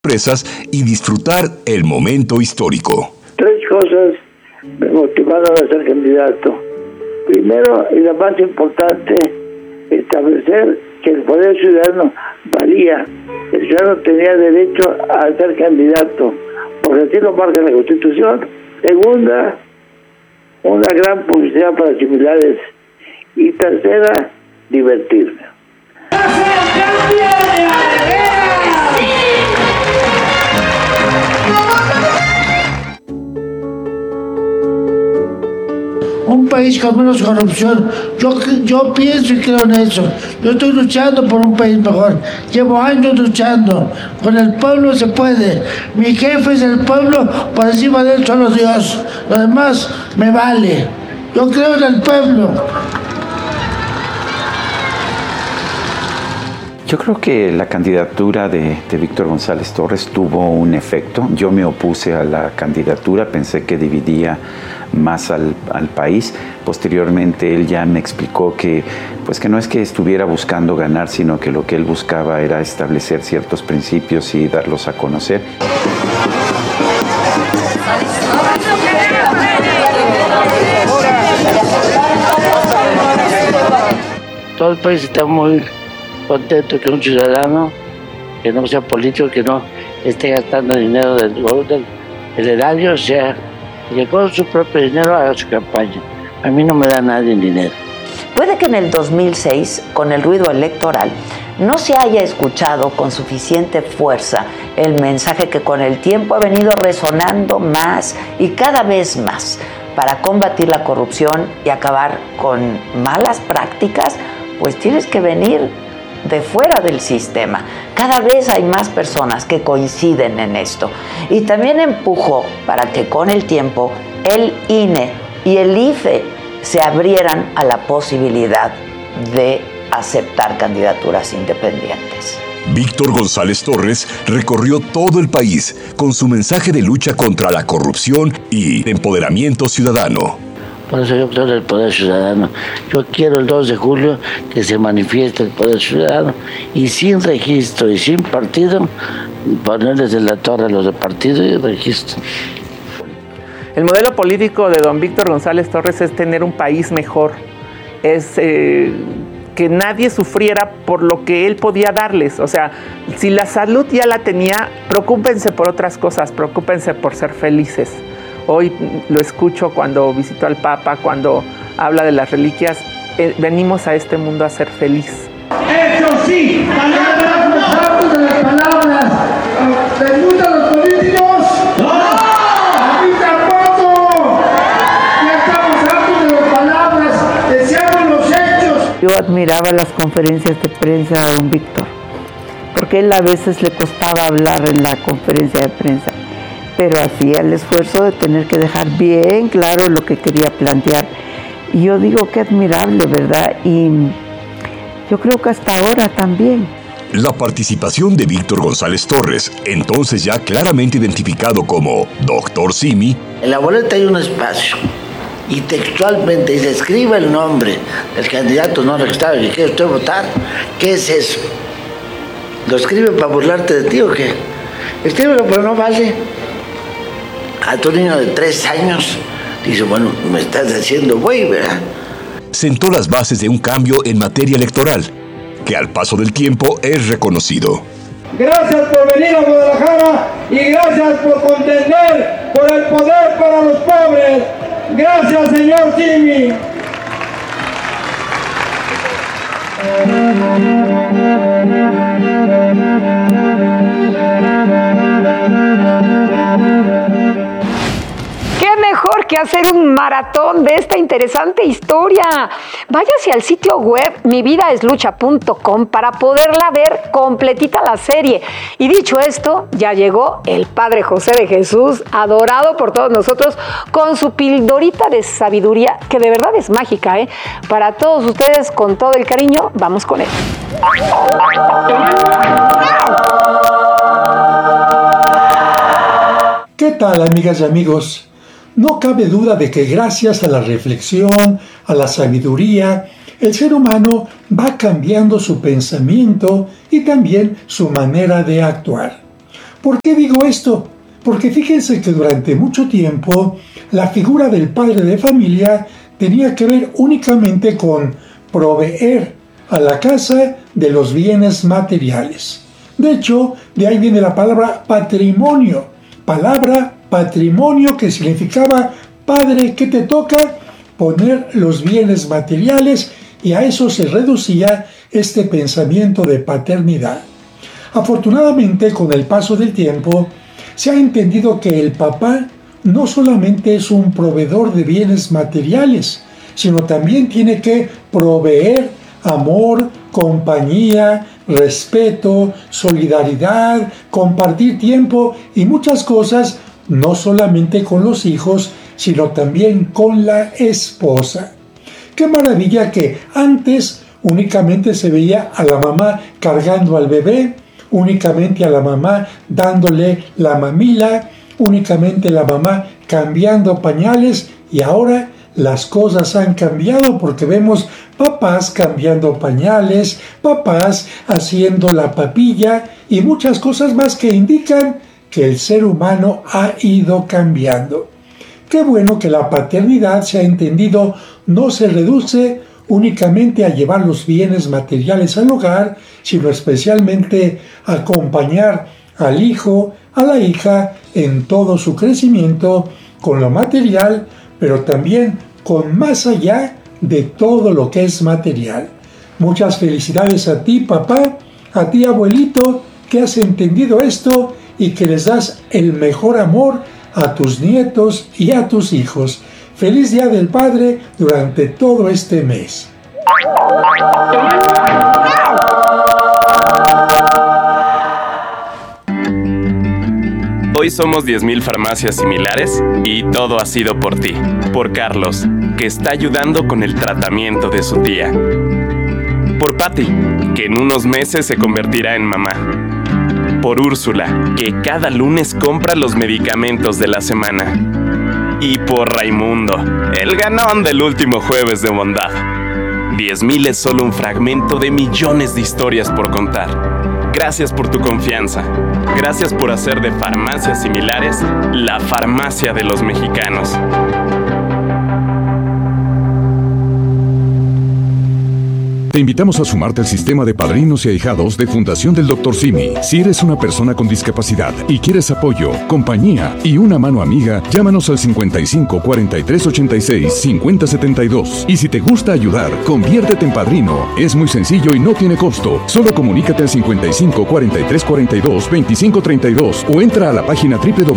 sorpresas y disfrutar el momento histórico. 3 cosas me motivaron a ser candidato. Primero, y la más importante, establecer que el poder ciudadano valía. El ciudadano tenía derecho a ser candidato, porque así lo marca la Constitución. Segunda, una gran publicidad para similares. Y tercera, divertirme. Un país con menos corrupción. Yo pienso y creo en eso. Yo estoy luchando por un país mejor. Llevo años luchando. Con el pueblo se puede. Mi jefe es el pueblo, por encima de él solo Dios. Lo demás me vale. Yo creo en el pueblo. Yo creo que la candidatura de Víctor González Torres tuvo un efecto. Yo me opuse a la candidatura, pensé que dividía más al país. Posteriormente él ya me explicó que no es que estuviera buscando ganar, sino que lo que él buscaba era establecer ciertos principios y darlos a conocer. Todo el país está muy contento que un ciudadano que no sea político, que no esté gastando dinero del erario, que con su propio dinero haga su campaña. A mí no me da nadie dinero. Puede que en el 2006, con el ruido electoral, no se haya escuchado con suficiente fuerza el mensaje que con el tiempo ha venido resonando más y cada vez más para combatir la corrupción y acabar con malas prácticas. Pues tienes que venir de fuera del sistema. Cada vez hay más personas que coinciden en esto. Y también empujó para que con el tiempo el INE y el IFE se abrieran a la posibilidad de aceptar candidaturas independientes. Víctor González Torres recorrió todo el país con su mensaje de lucha contra la corrupción y empoderamiento ciudadano. Por eso yo creo en el poder ciudadano. Yo quiero el 2 de julio que se manifieste el poder ciudadano y sin registro y sin partido, ponerles en la torre a los de partido y registro. El modelo político de don Víctor González Torres es tener un país mejor, es que nadie sufriera por lo que él podía darles. O sea, si la salud ya la tenía, preocúpense por otras cosas, preocúpense por ser felices. Hoy lo escucho cuando visito al Papa, cuando habla de las reliquias. Venimos a este mundo a ser feliz. Eso sí, palabras, los actos de las palabras. ¿Les gustan los políticos? ¡No! ¡A mí tampoco! Ya estamos hartos de las palabras, deseamos los hechos. Yo admiraba las conferencias de prensa de don Víctor, porque él a veces le costaba hablar en la conferencia de prensa, pero hacía el esfuerzo de tener que dejar bien claro lo que quería plantear. Y yo digo que admirable, ¿verdad? Y yo creo que hasta ahora también. La participación de Víctor González Torres, entonces ya claramente identificado como Dr. Simi. En la boleta hay un espacio y textualmente dice: escriba el nombre del candidato no registrado que quiere usted votar. ¿Qué es eso? ¿Lo escribe para burlarte de ti o qué? Escríbelo, pero no vale. A tu niño de 3 años dice: bueno, me estás haciendo güey, ¿verdad? Sentó las bases de un cambio en materia electoral, que al paso del tiempo es reconocido. Gracias por venir a Guadalajara y gracias por contender por el poder para los pobres. Gracias, señor Simi. ¿Qué mejor que hacer un maratón de esta interesante historia? Váyase al sitio web mividaeslucha.com para poderla ver completita la serie. Y dicho esto, ya llegó el Padre José de Jesús, adorado por todos nosotros, con su pildorita de sabiduría, que de verdad es mágica, ¿eh? Para todos ustedes, con todo el cariño, vamos con él. ¿Qué tal, amigas y amigos? No cabe duda de que gracias a la reflexión, a la sabiduría, el ser humano va cambiando su pensamiento y también su manera de actuar. ¿Por qué digo esto? Porque fíjense que durante mucho tiempo la figura del padre de familia tenía que ver únicamente con proveer a la casa de los bienes materiales. De hecho, de ahí viene la palabra patrimonio que significaba padre, ¿qué te toca? Poner los bienes materiales, y a eso se reducía este pensamiento de paternidad. Afortunadamente, con el paso del tiempo, se ha entendido que el papá no solamente es un proveedor de bienes materiales, sino también tiene que proveer amor, compañía, respeto, solidaridad, compartir tiempo y muchas cosas, no solamente con los hijos, sino también con la esposa. Qué maravilla que antes únicamente se veía a la mamá cargando al bebé, únicamente a la mamá dándole la mamila, únicamente la mamá cambiando pañales, y ahora las cosas han cambiado porque vemos papás cambiando pañales, papás haciendo la papilla y muchas cosas más que indican que el ser humano ha ido cambiando. Qué bueno que la paternidad se ha entendido, no se reduce únicamente a llevar los bienes materiales al hogar, sino especialmente a acompañar al hijo, a la hija en todo su crecimiento con lo material, pero también con más allá de todo lo que es material. Muchas felicidades a ti, papá, a ti, abuelito, que has entendido esto y que les das el mejor amor a tus nietos y a tus hijos. Feliz Día del Padre durante todo este mes. Hoy somos 10,000 farmacias similares y todo ha sido por ti. Por Carlos, que está ayudando con el tratamiento de su tía. Por Patty, que en unos meses se convertirá en mamá. Por Úrsula, que cada lunes compra los medicamentos de la semana. Y por Raimundo, el ganón del último jueves de bondad. 10,000 es solo un fragmento de millones de historias por contar. Gracias por tu confianza. Gracias por hacer de Farmacias Similares la farmacia de los mexicanos. Te invitamos a sumarte al sistema de padrinos y ahijados de Fundación del Dr. Simi. Si eres una persona con discapacidad y quieres apoyo, compañía y una mano amiga, llámanos al 55 43 86 50 72. Y si te gusta ayudar, conviértete en padrino. Es muy sencillo y no tiene costo. Solo comunícate al 55 43 42 25 32 o entra a la página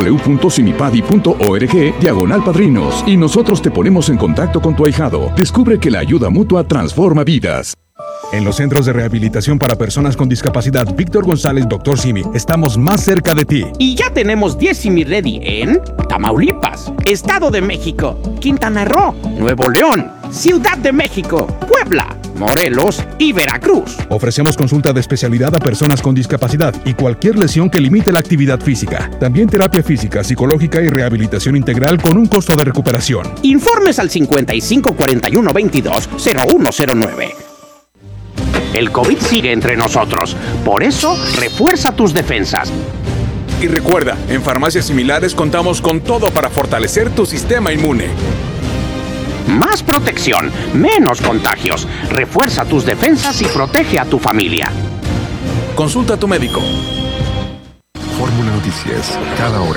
www.simipadi.org/padrinos y nosotros te ponemos en contacto con tu ahijado. Descubre que la ayuda mutua transforma vidas. En los centros de rehabilitación para personas con discapacidad Víctor González Dr. Simi, estamos más cerca de ti. Y ya tenemos 10 Simi Ready en Tamaulipas, Estado de México, Quintana Roo, Nuevo León, Ciudad de México, Puebla, Morelos y Veracruz. Ofrecemos consulta de especialidad a personas con discapacidad y cualquier lesión que limite la actividad física. También terapia física, psicológica y rehabilitación integral con un costo de recuperación. Informes al 55 41 22 0109. El COVID sigue entre nosotros. Por eso, refuerza tus defensas. Y recuerda, en Farmacias Similares contamos con todo para fortalecer tu sistema inmune. Más protección, menos contagios. Refuerza tus defensas y protege a tu familia. Consulta a tu médico. Fórmula Noticias, cada hora.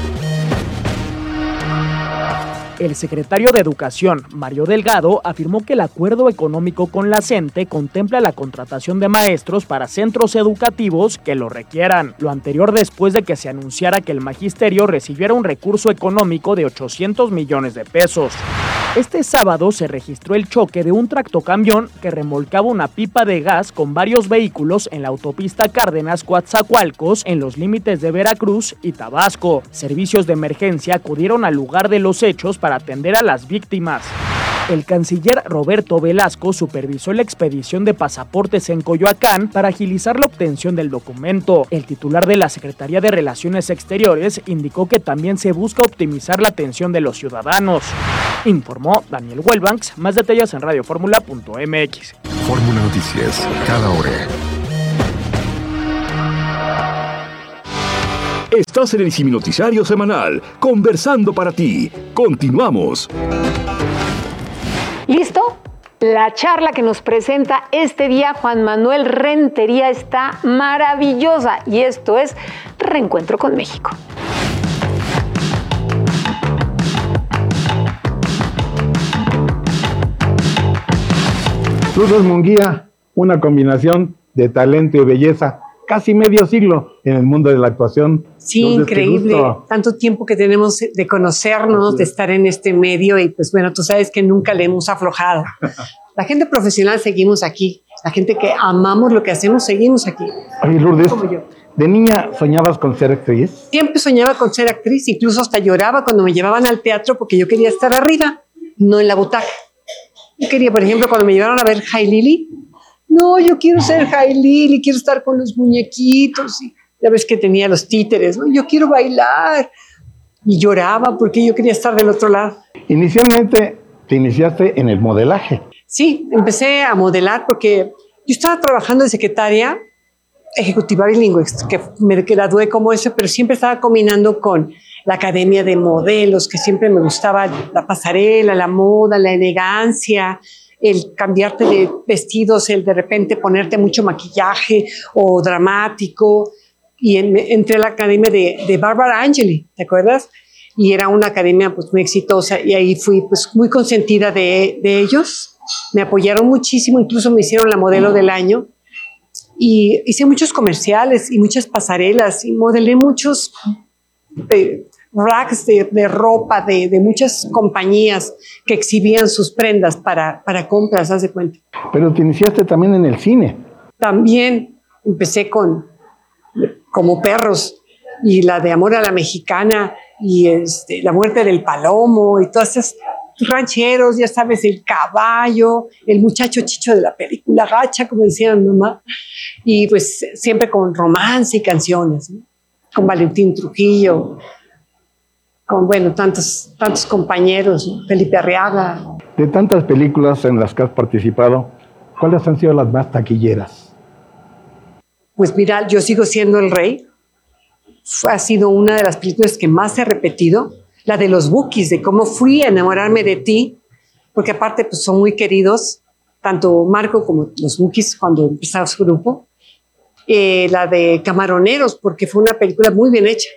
El secretario de Educación, Mario Delgado, afirmó que el acuerdo económico con la CENTE contempla la contratación de maestros para centros educativos que lo requieran. Lo anterior después de que se anunciara que el magisterio recibiera un recurso económico de 800 millones de pesos. Este sábado se registró el choque de un tractocamión que remolcaba una pipa de gas con varios vehículos en la autopista Cárdenas-Coatzacoalcos en los límites de Veracruz y Tabasco. Servicios de emergencia acudieron al lugar de los hechos para atender a las víctimas. El canciller Roberto Velasco supervisó la expedición de pasaportes en Coyoacán para agilizar la obtención del documento. El titular de la Secretaría de Relaciones Exteriores indicó que también se busca optimizar la atención de los ciudadanos. Informó Daniel Huelbanks. Más detalles en radioformula.mx. Fórmula Noticias, cada hora. Estás en el Noticiario Semanal, conversando para ti. Continuamos. ¿Listo? La charla que nos presenta este día Juan Manuel Rentería está maravillosa y esto es Reencuentro con México. Lourdes Munguía, una combinación de talento y belleza, casi medio siglo en el mundo de la actuación. Sí, Lourdes, increíble. Tanto tiempo que tenemos de conocernos, de estar en este medio y pues bueno, tú sabes que nunca le hemos aflojado. La gente profesional seguimos aquí, la gente que amamos lo que hacemos seguimos aquí. Oye, Lourdes, ¿de niña soñabas con ser actriz? Siempre soñaba con ser actriz, incluso hasta lloraba cuando me llevaban al teatro porque yo quería estar arriba, no en la butaca. Yo quería, por ejemplo, cuando me llevaron a ver Jai Lili, no, yo quiero ser Jai Lili, quiero estar con los muñequitos, y ya ves que tenía los títeres, ¿no? Yo quiero bailar, y lloraba porque yo quería estar del otro lado. Inicialmente te iniciaste en el modelaje. Sí, empecé a modelar porque yo estaba trabajando de secretaria ejecutiva bilingüe, que me gradué como eso, pero siempre estaba combinando con la academia de modelos, que siempre me gustaba la pasarela, la moda, la elegancia, el cambiarte de vestidos, el de repente ponerte mucho maquillaje o dramático. Y entré a la academia de Barbara Angeli, ¿te acuerdas? Y era una academia pues muy exitosa y ahí fui pues muy consentida de ellos. Me apoyaron muchísimo, incluso me hicieron la modelo del año. Y hice muchos comerciales y muchas pasarelas y modelé muchos racks de ropa de muchas compañías que exhibían sus prendas para compras, haz de cuenta. Pero te iniciaste también en el cine. También empecé como Perros y la de Amor a la Mexicana y La Muerte del Palomo y todas esas rancheros, ya sabes, El Caballo, el muchacho chicho de la película Gacha, como decía mi mamá, y pues siempre con romance y canciones, ¿no? Con Valentín Trujillo, con, bueno, tantos compañeros, ¿no? Felipe Arriaga. De tantas películas en las que has participado, ¿cuáles han sido las más taquilleras? Pues mira, Yo sigo siendo el rey. Ha sido una de las películas que más he repetido. La de los Bukis, de cómo fui a enamorarme de ti, porque aparte pues son muy queridos, tanto Marco como los Bukis cuando empezaba su grupo. La de Camaroneros, porque fue una película muy bien hecha.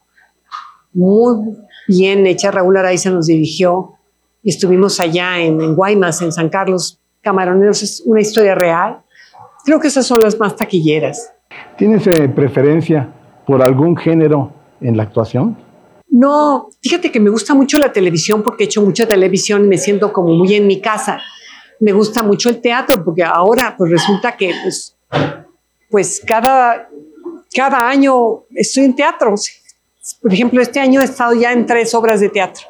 Muy bien hecha. Raúl Araiza nos dirigió y estuvimos allá en Guaymas, en San Carlos. Camaroneros es una historia real. Creo que esas son las más taquilleras. ¿Tienes preferencia por algún género en la actuación? No, fíjate que me gusta mucho la televisión porque he hecho mucha televisión y me siento como muy en mi casa. Me gusta mucho el teatro porque ahora pues resulta que pues cada año estoy en teatro. Por ejemplo, este año he estado ya en 3 obras de teatro.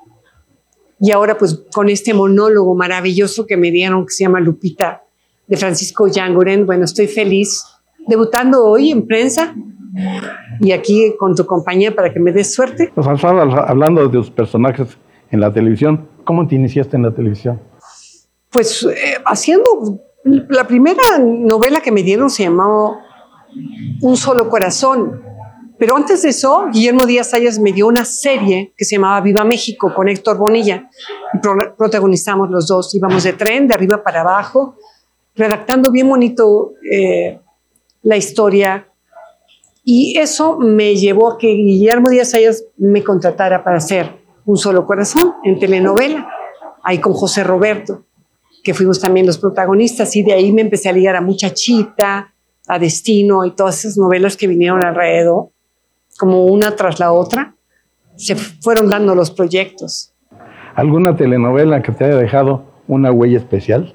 Y ahora pues con este monólogo maravilloso que me dieron que se llama Lupita, de Francisco Yanguren, bueno, estoy feliz. Debutando hoy en prensa y aquí con tu compañía para que me des suerte. Pues hablando de tus personajes en la televisión, ¿cómo te iniciaste en la televisión? Pues haciendo, la primera novela que me dieron se llamó Un solo corazón, pero antes de eso Guillermo Díaz Ayas me dio una serie que se llamaba Viva México con Héctor Bonilla y protagonizamos los dos, íbamos de tren de arriba para abajo redactando bien bonito la historia. Y eso me llevó a que Guillermo Díaz Ayas me contratara para hacer Un solo corazón en telenovela, ahí con José Roberto, que fuimos también los protagonistas, y de ahí me empecé a ligar a Muchachita, a Destino y todas esas novelas que vinieron alrededor, como una tras la otra, se fueron dando los proyectos. ¿Alguna telenovela que te haya dejado una huella especial?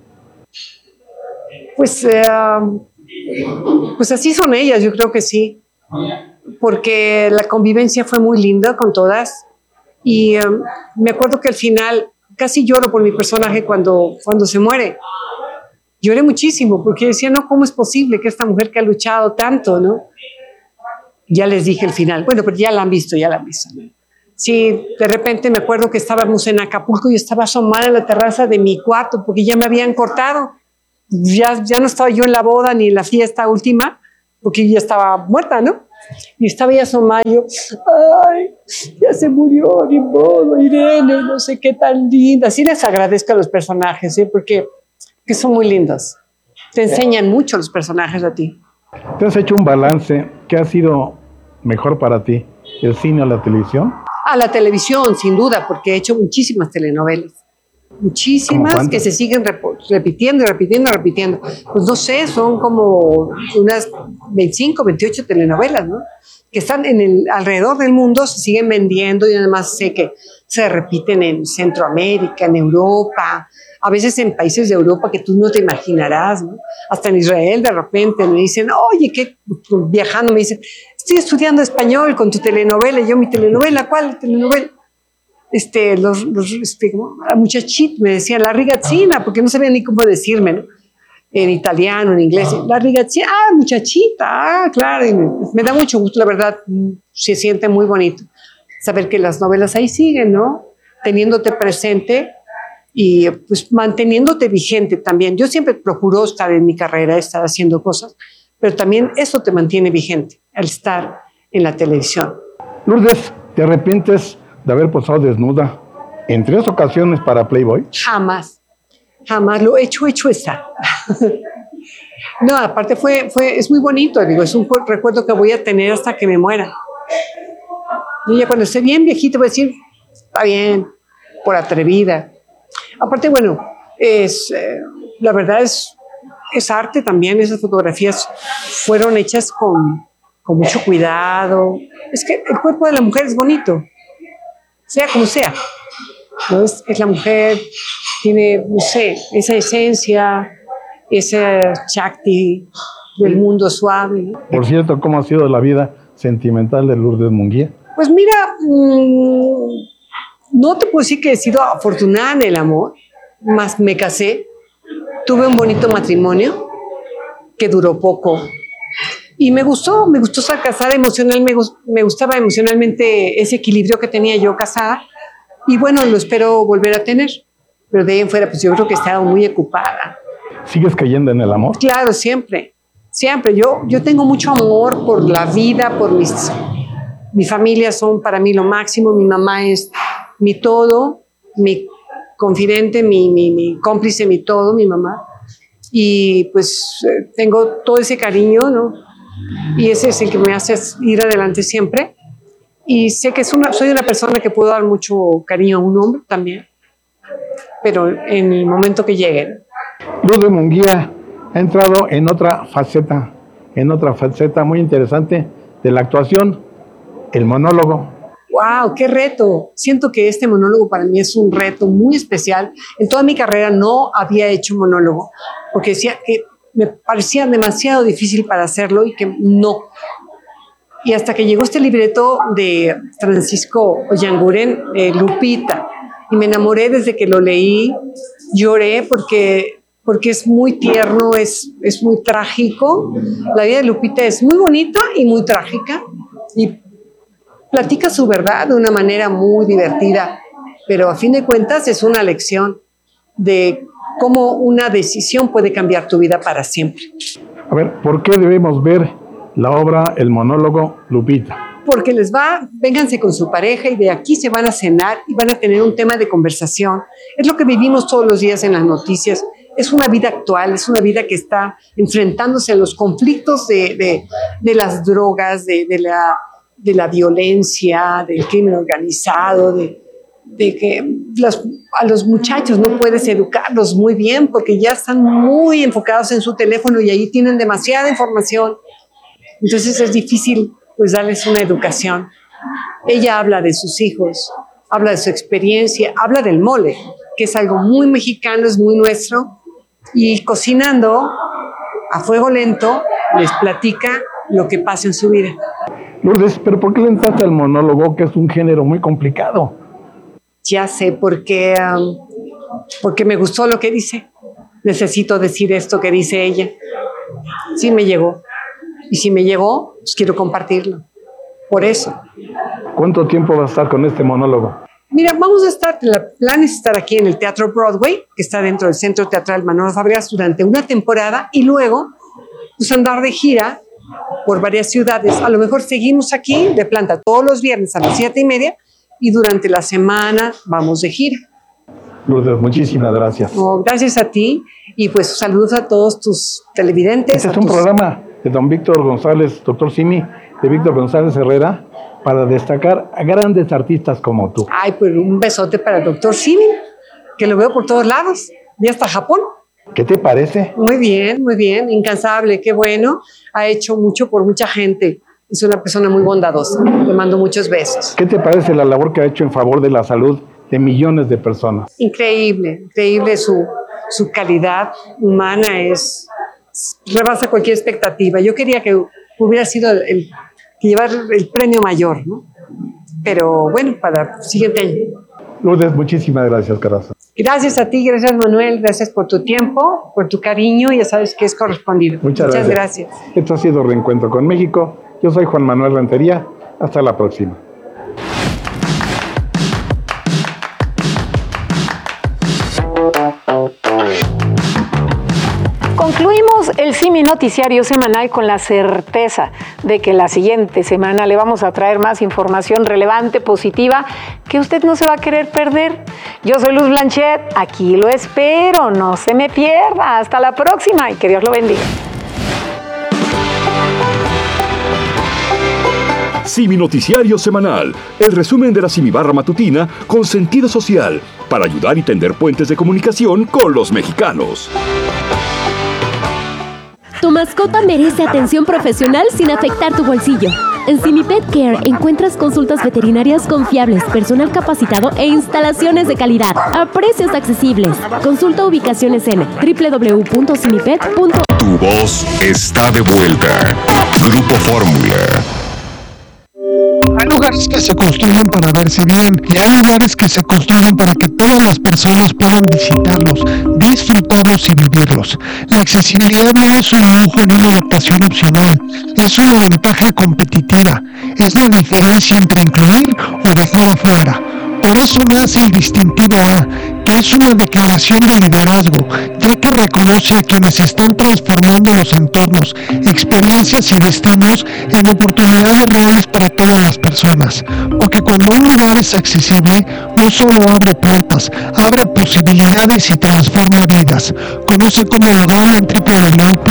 Pues así son ellas, yo creo que sí, porque la convivencia fue muy linda con todas y me acuerdo que al final casi lloro por mi personaje cuando se muere. Lloré muchísimo porque decía, no, ¿cómo es posible que esta mujer que ha luchado tanto, no? Ya les dije el final, bueno, pero ya la han visto, ¿no? Sí, de repente me acuerdo que estábamos en Acapulco y estaba asomada en la terraza de mi cuarto porque ya me habían cortado. Ya no estaba yo en la boda ni en la fiesta última, porque ya estaba muerta, ¿no? Y estaba ya Somayo, ay, ya se murió, ni modo, Irene, no sé qué tan linda. Sí les agradezco a los personajes, porque que son muy lindos. Te enseñan mucho los personajes a ti. ¿Te has hecho un balance? ¿Qué ha sido mejor para ti? ¿El cine o la televisión? A la televisión, sin duda, porque he hecho muchísimas telenovelas. Muchísimas que se siguen repitiendo. Pues no sé, son como unas 25, 28 telenovelas, ¿no? Que están alrededor del mundo, se siguen vendiendo y además sé que se repiten en Centroamérica, en Europa, a veces en países de Europa que tú no te imaginarás, ¿no? Hasta en Israel de repente me dicen, oye, viajando me dicen, estoy estudiando español con tu telenovela. Y yo, ¿mi telenovela? ¿Cuál telenovela? La muchachita, me decían, la rigazzina, porque no sabía ni cómo decirme, ¿no? En italiano, en inglés, la rigazzina, muchachita, claro, y me da mucho gusto, la verdad, se siente muy bonito saber que las novelas ahí siguen, ¿no? Teniéndote presente y pues manteniéndote vigente también. Yo siempre procuro estar en mi carrera, estar haciendo cosas, pero también eso te mantiene vigente, al estar en la televisión. Lourdes, ¿te arrepientes de haber posado desnuda en 3 ocasiones para Playboy? Jamás lo he hecho está. No, aparte es muy bonito, digo, es un recuerdo que voy a tener hasta que me muera. Y ya cuando esté bien viejita voy a decir, está bien, por atrevida. Aparte, bueno, la verdad es arte también, esas fotografías fueron hechas con mucho cuidado. Es que el cuerpo de la mujer es bonito, sea como sea, ¿no? Es la mujer, tiene, no sé, esa esencia, ese Shakti del mundo suave, ¿no? Por cierto, ¿cómo ha sido la vida sentimental de Lourdes Munguía? Pues mira, no te puedo decir que he sido afortunada en el amor, más me casé, tuve un bonito matrimonio que duró poco. Y me gustó estar casada emocionalmente, me gustaba emocionalmente ese equilibrio que tenía yo casada. Y bueno, lo espero volver a tener. Pero de ahí en fuera, pues yo creo que he estado muy ocupada. ¿Sigues cayendo en el amor? Claro, siempre. Yo tengo mucho amor por la vida, por mi familia son para mí lo máximo. Mi mamá es mi todo, mi confidente, mi cómplice, mi todo, mi mamá. Y pues tengo todo ese cariño, ¿no? Y ese es el que me hace ir adelante siempre. Y sé que soy una persona que puedo dar mucho cariño a un hombre también, pero en el momento que llegue. Lourdes Munguía ha entrado en otra faceta muy interesante de la actuación, el monólogo. ¡Wow! ¡Qué reto! Siento que este monólogo para mí es un reto muy especial. En toda mi carrera no había hecho monólogo, porque decía que me parecía demasiado difícil para hacerlo y que no. Y hasta que llegó este libreto de Francisco Oyanguren, Lupita, y me enamoré desde que lo leí, lloré porque es muy tierno, es muy trágico. La vida de Lupita es muy bonita y muy trágica, y platica su verdad de una manera muy divertida, pero a fin de cuentas es una lección de cómo una decisión puede cambiar tu vida para siempre. A ver, ¿por qué debemos ver la obra, el monólogo Lupita? Porque vénganse con su pareja y de aquí se van a cenar y van a tener un tema de conversación. Es lo que vivimos todos los días en las noticias. Es una vida actual, es una vida que está enfrentándose a los conflictos de las drogas, de la violencia, del crimen organizado, de que a los muchachos no puedes educarlos muy bien porque ya están muy enfocados en su teléfono y ahí tienen demasiada información. Entonces es difícil pues darles una educación. Ella habla de sus hijos, habla de su experiencia, habla del mole, que es algo muy mexicano, es muy nuestro, y cocinando a fuego lento les platica lo que pasa en su vida. Lourdes, ¿pero por qué le entraste al monólogo, que es un género muy complicado? Ya sé, porque me gustó lo que dice. Necesito decir esto que dice ella. Sí me llegó. Y si me llegó, pues quiero compartirlo. Por eso. ¿Cuánto tiempo vas a estar con este monólogo? Mira, vamos a estar, el plan es estar aquí en el Teatro Broadway, que está dentro del Centro Teatral Manolo Fabregas, durante una temporada, y luego pues andar de gira por varias ciudades. A lo mejor seguimos aquí de planta todos los viernes a las 7:30 y durante la semana vamos de gira. Lourdes, muchísimas gracias. No, gracias a ti y pues saludos a todos tus televidentes. Este es un programa de don Víctor González, doctor Simi, de Víctor González Herrera, para destacar a grandes artistas como tú. Ay, pues un besote para el doctor Simi, que lo veo por todos lados, y hasta Japón. ¿Qué te parece? Muy bien, incansable, qué bueno. Ha hecho mucho por mucha gente. Es una persona muy bondadosa. Le mando muchos besos. ¿Qué te parece la labor que ha hecho en favor de la salud de millones de personas? Increíble su calidad humana rebasa cualquier expectativa. Yo quería que hubiera sido llevar el premio mayor, ¿no? Pero bueno, para el siguiente año. Lourdes, muchísimas gracias, corazón. Gracias a ti, gracias Manuel, gracias por tu tiempo, por tu cariño, ya sabes que es correspondido. Muchas gracias. Esto ha sido Reencuentro con México. Yo soy Juan Manuel Rentería. Hasta la próxima. Concluimos el Simi Noticiario Semanal con la certeza de que la siguiente semana le vamos a traer más información relevante, positiva, que usted no se va a querer perder. Yo soy Luz Blanchet, aquí lo espero, no se me pierda. Hasta la próxima y que Dios lo bendiga. Simi Noticiario Semanal, el resumen de la Simi Barra Matutina con sentido social, para ayudar y tender puentes de comunicación con los mexicanos. Tu mascota merece atención profesional sin afectar tu bolsillo. En Simi Pet Care encuentras consultas veterinarias confiables, personal capacitado e instalaciones de calidad a precios accesibles. Consulta ubicaciones en www.simipet.com. Tu voz está de vuelta. Grupo Fórmula. Hay lugares que se construyen para verse bien y hay lugares que se construyen para que todas las personas puedan visitarlos, disfrutarlos y vivirlos. La accesibilidad no es un lujo ni una adaptación opcional, es una ventaja competitiva, es la diferencia entre incluir o dejar afuera. Por eso nace el distintivo A, que es una declaración de liderazgo, ya que reconoce a quienes están transformando los entornos, experiencias y destinos en oportunidades reales para todas las personas. Porque cuando un lugar es accesible, no solo abre puertas, abre posibilidades y transforma vidas. Conoce cómo lograrlo en www.fmc.com.